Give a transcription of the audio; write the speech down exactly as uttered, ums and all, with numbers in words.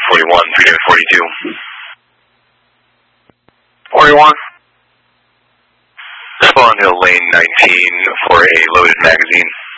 forty-one, three forty-two. forty-one. Step on Hill Lane nineteen for a loaded magazine.